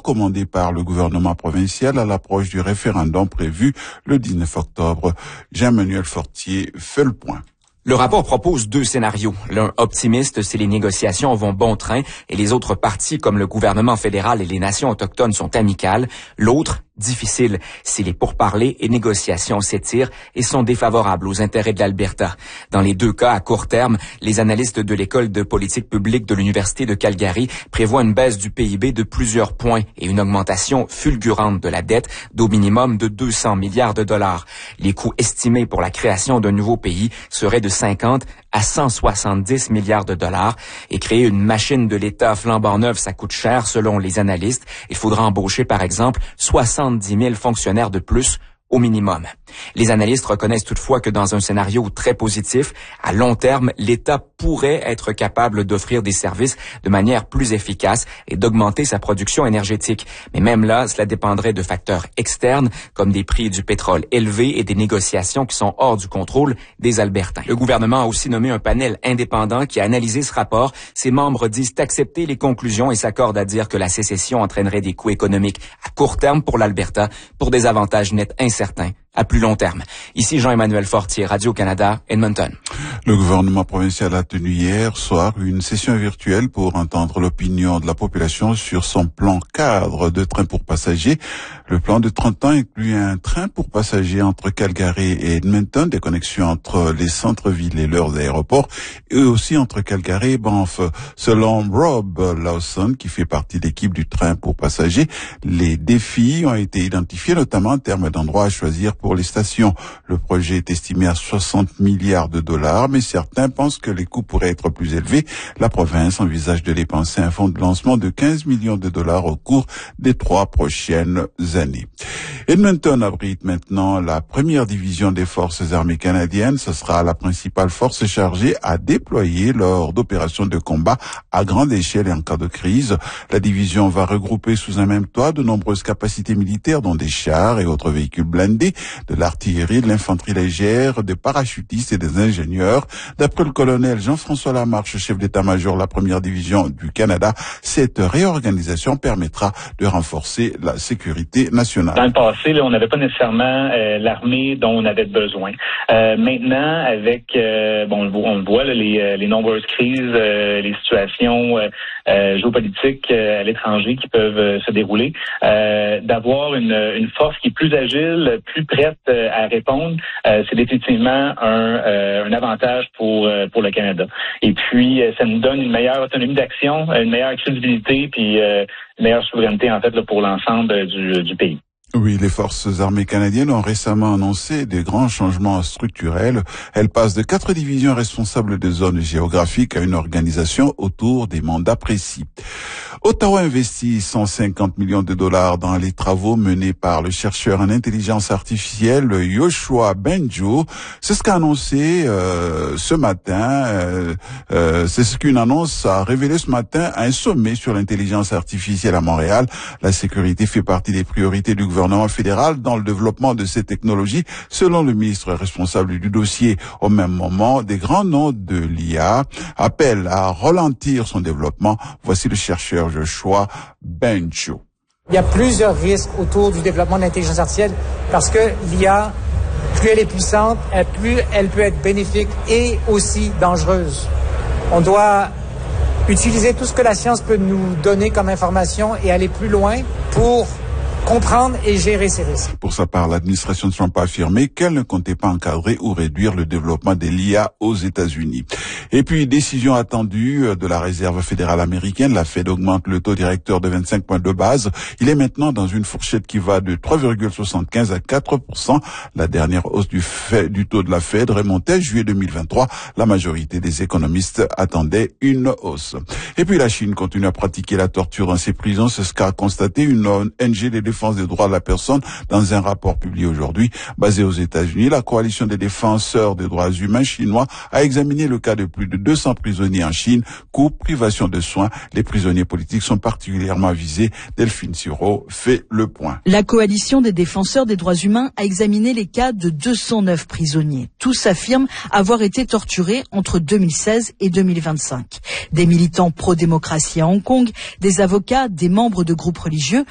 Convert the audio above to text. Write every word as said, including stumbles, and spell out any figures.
commandé par le gouvernement provincial à l'approche du référendum prévu le dix-neuf octobre. Jean-Emmanuel Fortier fait le point. Le rapport propose deux scénarios. L'un optimiste si les négociations vont bon train et les autres parties comme le gouvernement fédéral et les nations autochtones sont amicales. L'autre difficile si les pourparlers et négociations s'étirent et sont défavorables aux intérêts de l'Alberta. Dans les deux cas, à court terme, les analystes de l'École de politique publique de l'Université de Calgary prévoient une baisse du P I B de plusieurs points et une augmentation fulgurante de la dette d'au minimum de deux cents milliards de dollars. Les coûts estimés pour la création d'un nouveau pays seraient de cinquante à cent soixante-dix milliards de dollars et créer une machine de l'État flambant neuve, ça coûte cher selon les analystes. Il faudra embaucher par exemple soixante-dix mille fonctionnaires de plus au minimum. Les analystes reconnaissent toutefois que dans un scénario très positif, à long terme, l'État pourrait être capable d'offrir des services de manière plus efficace et d'augmenter sa production énergétique. Mais même là, cela dépendrait de facteurs externes comme des prix du pétrole élevés et des négociations qui sont hors du contrôle des Albertains. Le gouvernement a aussi nommé un panel indépendant qui a analysé ce rapport. Ses membres disent accepter les conclusions et s'accordent à dire que la sécession entraînerait des coûts économiques à court terme pour l'Alberta pour des avantages nets incertains à plus long terme. Ici Jean-Emmanuel Fortier, Radio-Canada, Edmonton. Le gouvernement provincial a tenu hier soir une session virtuelle pour entendre l'opinion de la population sur son plan cadre de train pour passagers. Le plan de trente ans inclut un train pour passagers entre Calgary et Edmonton, des connexions entre les centres-villes et leurs aéroports, et aussi entre Calgary et Banff. Selon Rob Lawson, qui fait partie de l'équipe du train pour passagers, les défis ont été identifiés, notamment en termes d'endroits à choisir pour les stations. Le projet est estimé à soixante milliards de dollars, mais certains pensent que les coûts pourraient être plus élevés. La province envisage de dépenser un fonds de lancement de quinze millions de dollars au cours des trois prochaines années. Edmonton abrite maintenant la première division des forces armées canadiennes. Ce sera la principale force chargée à déployer lors d'opérations de combat à grande échelle et en cas de crise. La division va regrouper sous un même toit de nombreuses capacités militaires, dont des chars et autres véhicules blindés, de l'artillerie, de l'infanterie légère, des parachutistes et des ingénieurs. D'après le colonel Jean-François Lamarche, chef d'état-major de la première division du Canada, cette réorganisation permettra de renforcer la sécurité nationale. Dans le passé, là, on n'avait pas nécessairement euh, l'armée dont on avait besoin. Euh, maintenant, avec, euh, bon, on le voit, là, les, les nombreuses crises, euh, les situations euh, euh, géopolitiques euh, à l'étranger qui peuvent euh, se dérouler, euh, d'avoir une, une force qui est plus agile, plus prête euh, à répondre, euh, c'est définitivement un, euh, un avantage pour euh, pour le Canada. Et puis, euh, ça nous donne une meilleure autonomie d'action, une meilleure crédibilité, puis euh, une meilleure souveraineté en fait là, pour l'ensemble du, du pays. Oui, les forces armées canadiennes ont récemment annoncé des grands changements structurels. Elles passent de quatre divisions responsables de zones géographiques à une organisation autour des mandats précis. Ottawa investit cent cinquante millions de dollars dans les travaux menés par le chercheur en intelligence artificielle Yoshua Bengio. C'est ce qu'a annoncé euh, ce matin. Euh, euh, c'est ce qu'une annonce a révélé ce matin à un sommet sur l'intelligence artificielle à Montréal. La sécurité fait partie des priorités du gouvernement fédéral dans le développement de ces technologies, selon le ministre responsable du dossier. Au même moment, des grands noms de l'I A appellent à ralentir son développement. Voici le chercheur Joshua Bengio. Il y a plusieurs risques autour du développement de l'intelligence artificielle parce que l'I A, plus elle est puissante, plus elle peut être bénéfique et aussi dangereuse. On doit utiliser tout ce que la science peut nous donner comme information et aller plus loin pour comprendre et gérer ces risques. Pour sa part, l'administration de Trump a affirmé qu'elle ne comptait pas encadrer ou réduire le développement de l'I A aux États-Unis. Et puis, décision attendue de la Réserve fédérale américaine, la Fed augmente le taux directeur de vingt-cinq points de base. Il est maintenant dans une fourchette qui va de trois virgule soixante-quinze à quatre pour cent. La dernière hausse du, fait, du taux de la Fed remontait juillet deux mille vingt-trois. La majorité des économistes attendaient une hausse. Et puis, la Chine continue à pratiquer la torture dans ses prisons. C'est ce qu'a constaté une O N G des défense des droits de la personne dans un rapport publié aujourd'hui. Basé aux États-Unis, la coalition des défenseurs des droits humains chinois a examiné le cas de plus de deux cents prisonniers en Chine. Coups, privation de soins. Les prisonniers politiques sont particulièrement visés. Delphine Siro fait le point. La coalition des défenseurs des droits humains a examiné les cas de deux cent neuf prisonniers. Tous affirment avoir été torturés entre deux mille seize et deux mille vingt-cinq. Des militants pro-démocratie à Hong Kong, des avocats, des membres de groupes religieux